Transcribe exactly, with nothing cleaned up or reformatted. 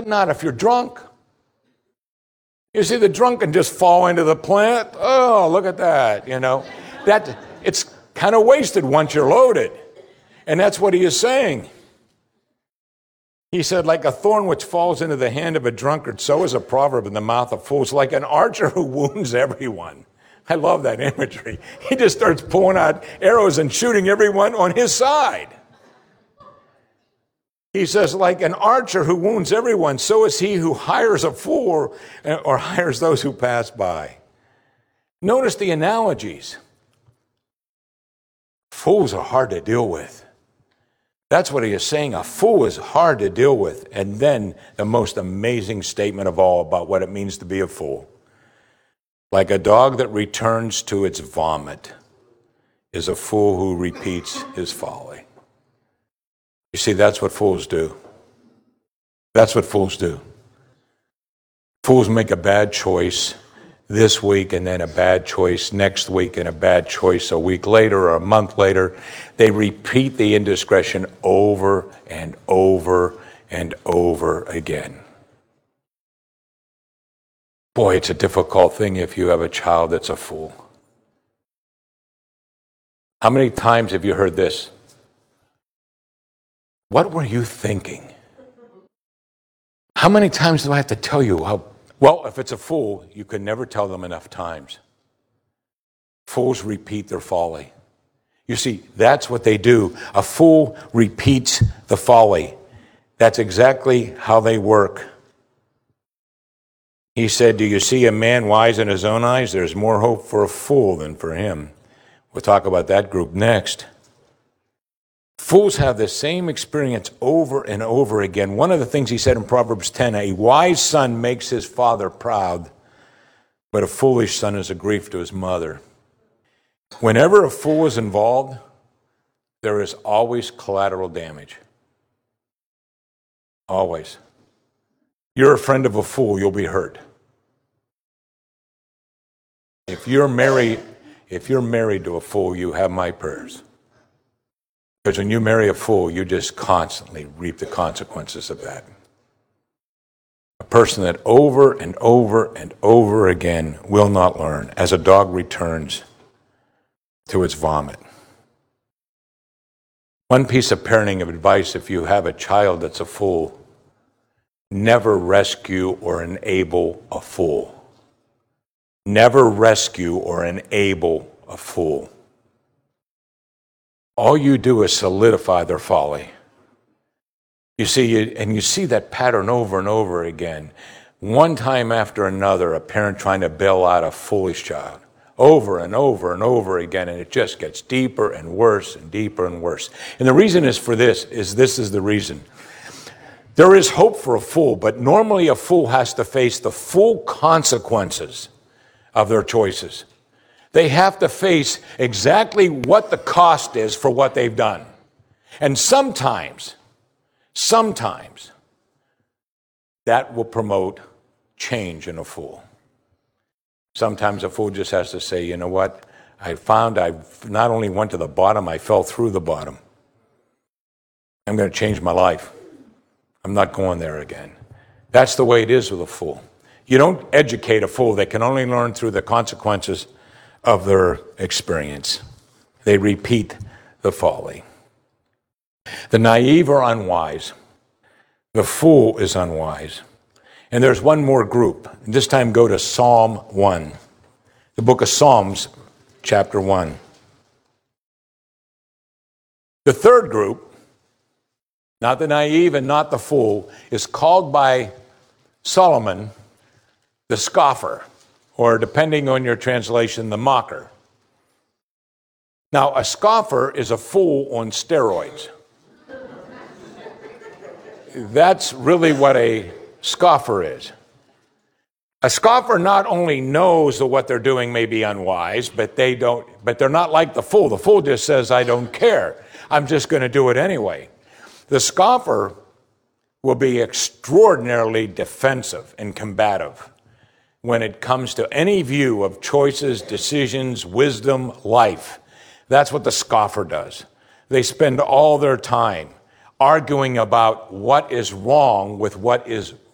but not if you're drunk. You see, the drunk can just fall into the plant. Oh, look at that, you know. That, it's kind of wasted once you're loaded. And that's what he is saying. He said, like a thorn which falls into the hand of a drunkard, so is a proverb in the mouth of fools, like an archer who wounds everyone. I love that imagery. He just starts pulling out arrows and shooting everyone on his side. He says, like an archer who wounds everyone, so is he who hires a fool or hires those who pass by. Notice the analogies. Fools are hard to deal with. That's what he is saying. A fool is hard to deal with. And then the most amazing statement of all about what it means to be a fool. Like a dog that returns to its vomit is a fool who repeats his folly. You see, that's what fools do. That's what fools do. Fools make a bad choice this week and then a bad choice next week and a bad choice a week later or a month later. They repeat the indiscretion over and over and over again. Boy, it's a difficult thing if you have a child that's a fool. How many times have you heard this? What were you thinking? How many times do I have to tell you how? Well, if it's a fool, you can never tell them enough times. Fools repeat their folly. You see, that's what they do. A fool repeats the folly. That's exactly how they work. He said, do you see a man wise in his own eyes? There's more hope for a fool than for him. We'll talk about that group next. Fools have the same experience over and over again. One of the things he said in Proverbs ten, a wise son makes his father proud, but a foolish son is a grief to his mother. Whenever a fool is involved, there is always collateral damage. Always. You're a friend of a fool, you'll be hurt. If you're married, if you're married to a fool, you have my prayers. Because when you marry a fool, you just constantly reap the consequences of that. A person that over and over and over again will not learn, as a dog returns to its vomit. One piece of parenting of advice, if you have a child that's a fool, never rescue or enable a fool. Never rescue or enable a fool. All you do is solidify their folly. You see, and you see that pattern over and over again. One time after another, a parent trying to bail out a foolish child. Over and over and over again, and it just gets deeper and worse and deeper and worse. And the reason is for this, is this is the reason. There is hope for a fool, but normally a fool has to face the full consequences of their choices. They have to face exactly what the cost is for what they've done. And sometimes, sometimes, that will promote change in a fool. Sometimes a fool just has to say, you know what, I found I not only went to the bottom, I fell through the bottom. I'm going to change my life. I'm not going there again. That's the way it is with a fool. You don't educate a fool. They can only learn through the consequences of their experience. They repeat the folly. The naive are unwise. The fool is unwise. And there's one more group. This time go to Psalm one. The book of Psalms, chapter one. The third group, not the naive and not the fool, is called by Solomon the scoffer, or depending on your translation, the mocker. Now, a scoffer is a fool on steroids. That's really what a scoffer is. A scoffer not only knows that what they're doing may be unwise, but they don't, but they're not like the fool. The fool just says, I don't care. I'm just going to do it anyway. The scoffer will be extraordinarily defensive and combative when it comes to any view of choices, decisions, wisdom, life. That's what the scoffer does. They spend all their time arguing about what is wrong with what is